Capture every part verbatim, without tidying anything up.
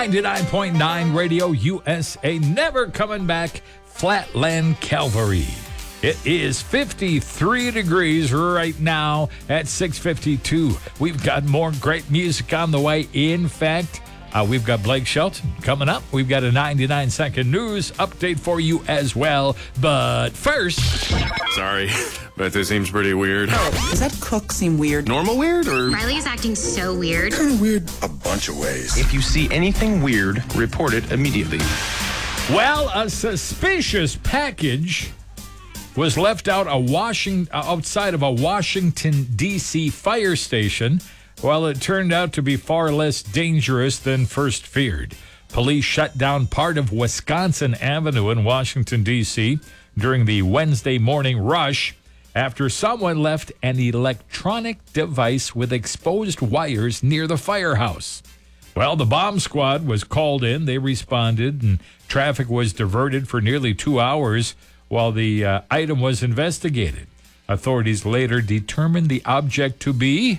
ninety-nine point nine Radio U S A, never coming back, Flatland Calvary. It is fifty-three degrees right now at six fifty-two. We've got more great music on the way. In fact, uh, we've got Blake Shelton coming up. We've got a ninety-nine second news update for you as well. But first... Sorry, but this seems pretty weird. Does that cook seem weird? Normal weird, or...? Riley is acting so weird. Kind of weird a bunch of ways. If you see anything weird, report it immediately. Well, a suspicious package was left out a Washington, outside of a Washington, D C fire station. Well, it turned out to be far less dangerous than first feared. Police shut down part of Wisconsin Avenue in Washington, D C during the Wednesday morning rush after someone left an electronic device with exposed wires near the firehouse. Well, the bomb squad was called in. They responded, and traffic was diverted for nearly two hours while the uh, item was investigated. Authorities later determined the object to be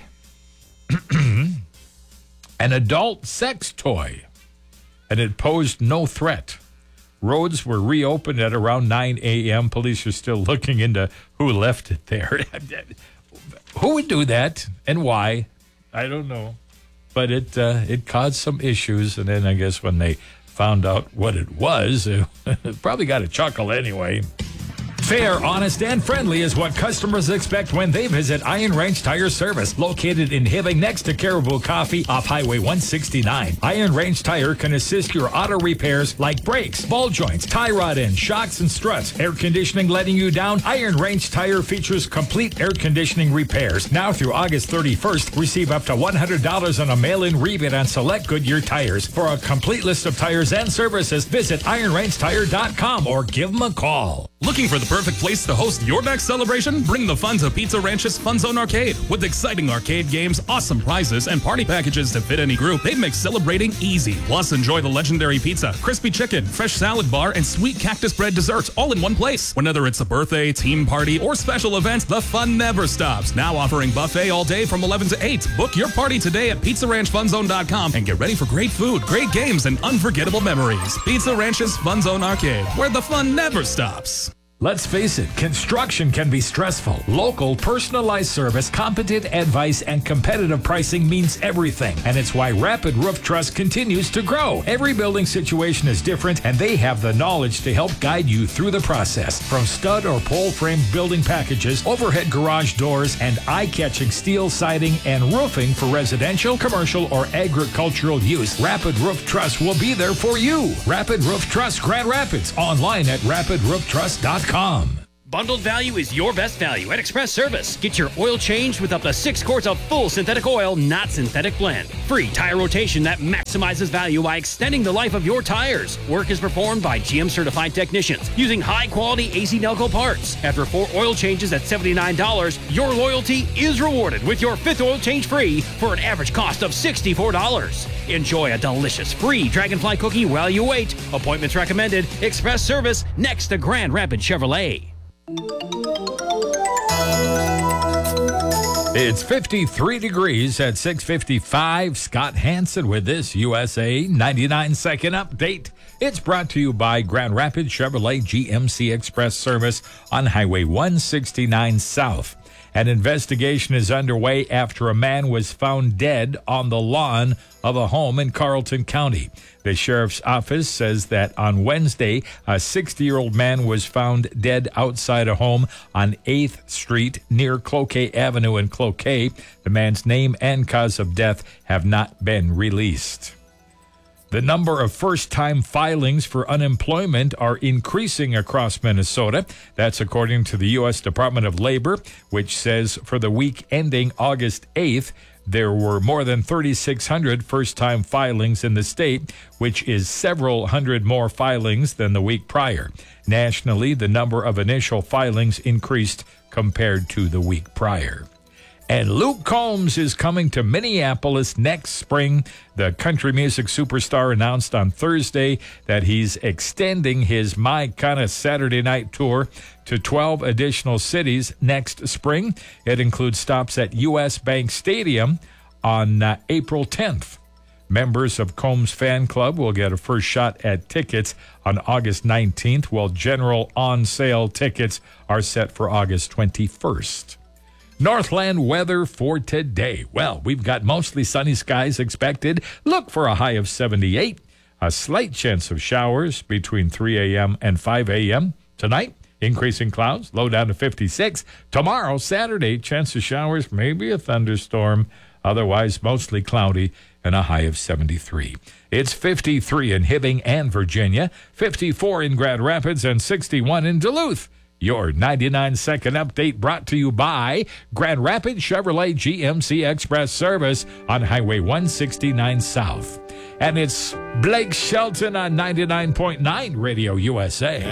an adult sex toy, and it posed no threat. Roads were reopened at around nine a.m. Police are still looking into who left it there. Who would do that and why? I don't know. But it uh, it caused some issues, and then I guess when they found out what it was, it probably got a chuckle anyway. Fair, honest, and friendly is what customers expect when they visit Iron Range Tire Service, located in Hibbing next to Caribou Coffee off Highway one sixty-nine. Iron Range Tire can assist your auto repairs like brakes, ball joints, tie rod ends, shocks, and struts. Air conditioning letting you down? Iron Range Tire features complete air conditioning repairs. Now through August thirty-first, receive up to one hundred dollars on a mail-in rebate on select Goodyear tires. For a complete list of tires and services, visit iron range tire dot com or give them a call. Looking for the perfect place to host your next celebration? Bring the fun to Pizza Ranch's Fun Zone Arcade. With exciting arcade games, awesome prizes, and party packages to fit any group, they make celebrating easy. Plus, enjoy the legendary pizza, crispy chicken, fresh salad bar, and sweet cactus bread desserts all in one place. Whether it's a birthday, team party, or special event, the fun never stops. Now offering buffet all day from eleven to eight. Book your party today at pizza ranch fun zone dot com and get ready for great food, great games, and unforgettable memories. Pizza Ranch's Fun Zone Arcade, where the fun never stops. Let's face it, construction can be stressful. Local, personalized service, competent advice, and competitive pricing means everything. And it's why Rapid Roof Trust continues to grow. Every building situation is different, and they have the knowledge to help guide you through the process. From stud or pole frame building packages, overhead garage doors, and eye-catching steel siding and roofing for residential, commercial, or agricultural use, Rapid Roof Trust will be there for you. Rapid Roof Trust Grand Rapids, online at rapid roof trust dot com. Bundled value is your best value at Express Service. Get your oil changed with up to six quarts of full synthetic oil, not synthetic blend. Free tire rotation that maximizes value by extending the life of your tires. Work is performed by G M certified technicians using high quality A C Delco parts. After four oil changes at seventy-nine dollars, your loyalty is rewarded with your fifth oil change free for an average cost of sixty-four dollars. Enjoy a delicious free Dragonfly cookie while you wait. Appointments recommended. Express Service next to Grand Rapids Chevrolet. It's fifty-three degrees at six fifty-five. Scott Hansen with this U S A ninety-nine second update. It's brought to you by Grand Rapids Chevrolet G M C Express Service on Highway one sixty-nine South. An investigation is underway after a man was found dead on the lawn of a home in Carleton County. The sheriff's office says that on Wednesday, a sixty-year-old man was found dead outside a home on eighth Street near Cloquet Avenue in Cloquet. The man's name and cause of death have not been released. The number of first-time filings for unemployment are increasing across Minnesota. That's according to the U S Department of Labor, which says for the week ending August eighth, there were more than thirty-six hundred first-time filings in the state, which is several hundred more filings than the week prior. Nationally, the number of initial filings increased compared to the week prior. And Luke Combs is coming to Minneapolis next spring. The country music superstar announced on Thursday that he's extending his My Kinda Saturday Night tour to twelve additional cities next spring. It includes stops at U S Bank Stadium on uh, April tenth. Members of Combs Fan Club will get a first shot at tickets on August nineteenth, while general on-sale tickets are set for August twenty-first. Northland weather for today. Well, we've got mostly sunny skies expected. Look for a high of seventy-eight. A slight chance of showers between three a.m. and five a.m. Tonight, increasing clouds, low down to fifty-six. Tomorrow, Saturday, chance of showers, maybe a thunderstorm. Otherwise, mostly cloudy and a high of seventy-three. It's fifty-three in Hibbing and Virginia, fifty-four in Grand Rapids, and sixty-one in Duluth. Your ninety-nine second update brought to you by Grand Rapids Chevrolet G M C Express Service on Highway one sixty-nine South. And it's Blake Shelton on ninety-nine point nine Radio U S A.